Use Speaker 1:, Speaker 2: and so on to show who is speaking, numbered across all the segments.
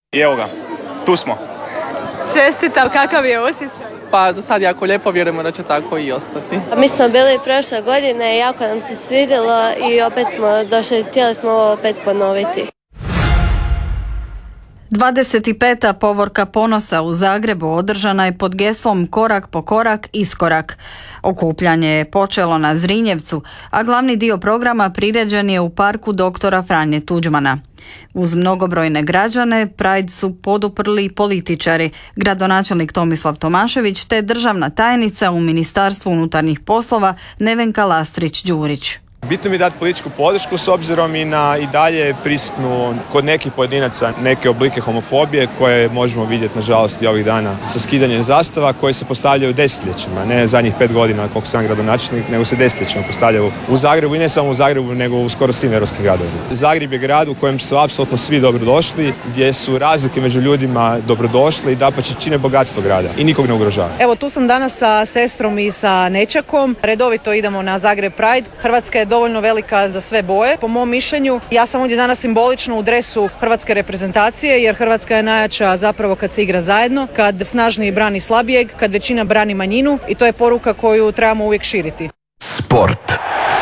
Speaker 1: I evo ga, tu smo.
Speaker 2: Čestitam, kakav je osjećaj?
Speaker 3: Pa za sad jako lijepo, vjerujemo da će tako i ostati.
Speaker 4: Mi smo bili prošle godine, jako nam se svidjelo i opet smo došli, htjeli smo ovo opet ponoviti.
Speaker 5: 25. povorka ponosa u Zagrebu održana je pod geslom Korak po korak, iskorak. Okupljanje je počelo na Zrinjevcu, a glavni dio programa priređen je u parku doktora Franje Tuđmana. Uz mnogobrojne građane Pride su poduprli političari, gradonačelnik Tomislav Tomašević te državna tajnica u Ministarstvu unutarnjih poslova Nevenka Lastrić-Đurić.
Speaker 1: Bitno mi je dati političku podršku s obzirom i na i dalje prisutnu kod nekih pojedinaca neke oblike homofobije koje možemo vidjeti nažalost i ovih dana sa skidanjem zastava koje se postavljaju desetljećima, ne zadnjih 5 godina koliko sam gradonačelnik, nego se desetljećima postavljaju u Zagrebu i ne samo u Zagrebu nego u skoro svim europskim gradovima. Zagreb je grad u kojem su apsolutno svi dobrodošli, gdje su razlike među ljudima dobrodošle i dapače čine bogatstvo grada i nikog ne ugrožava.
Speaker 2: Evo tu sam danas sa sestrom i sa nećakom. Redovito idemo na Zagreb Pride. Hrvatska je dovoljno velika za sve boje. Po mom mišljenju, ja sam ovdje danas simbolično u dresu hrvatske reprezentacije, jer Hrvatska je najjača zapravo kad se igra zajedno, kad snažniji brani slabijeg, kad većina brani manjinu i to je poruka koju trebamo uvijek širiti.
Speaker 6: Sport.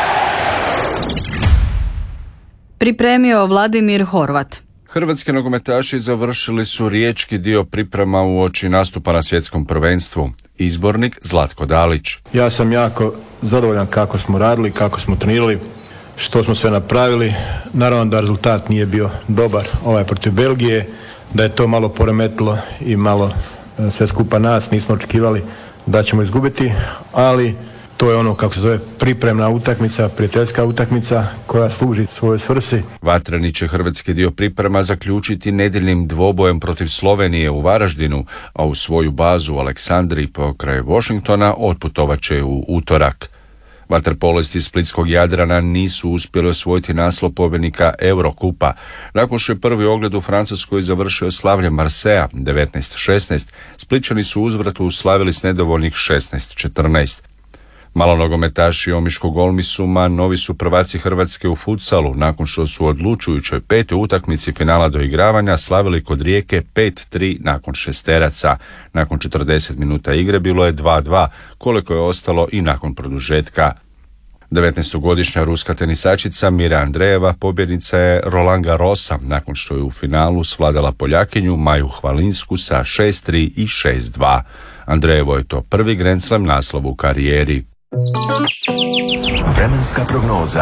Speaker 5: Pripremio Vladimir Horvat.
Speaker 7: Hrvatski nogometaši završili su riječki dio priprema uoči nastupa na svjetskom prvenstvu. Izbornik Zlatko Dalić.
Speaker 8: Ja sam jako zadovoljan kako smo radili, kako smo trenirali, što smo sve napravili. Naravno da rezultat nije bio dobar protiv Belgije, da je to malo poremetilo i malo sve skupa nas. Nismo očekivali da ćemo izgubiti, ali to je ono, kako se zove, pripremna utakmica, prijateljska utakmica koja služi svojoj svrsi.
Speaker 7: Vatreni će hrvatski dio priprema zaključiti nedjeljnim dvobojem protiv Slovenije u Varaždinu, a u svoju bazu u Aleksandriji pokraj Washingtona otputovat će u utorak. Vaterpolisti iz splitskog Jadrana nisu uspjeli osvojiti naslov pobjednika Eurokupa. Nakon što je prvi ogled u Francuskoj završio slavljem Marseja 19-16, Splićani su uzvratu uslavili s nedovoljnih 16-14. Malonogometaši Omiškog Olmisuma novi su prvaci Hrvatske u futsalu nakon što su u odlučujućoj 5. utakmici finala doigravanja slavili kod Rijeke 5-3 nakon šesteraca. Nakon 40 minuta igre bilo je 2-2, koliko je ostalo i nakon produžetka. 19-godišnja ruska tenisačica Mira Andreeva pobjednica je Roland Garrosa nakon što je u finalu svladala Poljakinju Maju Hvalinsku sa 6-3 i 6-2. Andreevo je to prvi Grand Slam naslov u karijeri.
Speaker 6: Vremenska prognoza.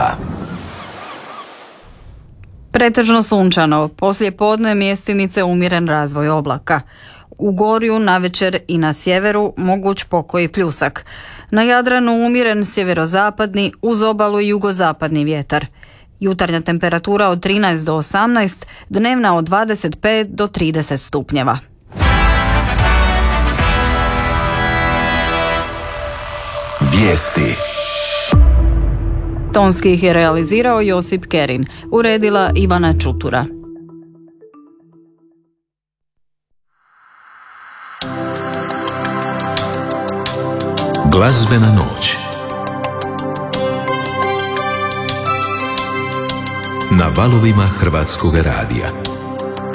Speaker 5: Pretežno sunčano, poslije podne mjestimice umjeren razvoj oblaka. U Gorju navečer i na sjeveru moguć pokoji pljusak. Na Jadranu umjeren sjeverozapadni, uz obalu i jugozapadni vjetar. Jutarnja temperatura od 13 do 18, dnevna od 25 do 30 stupnjeva.
Speaker 6: Vijesti.
Speaker 5: Tonski ih je realizirao Josip Kerin, uredila Ivana Čutura.
Speaker 6: Glazbena noć. Na valovima Hrvatskog radija.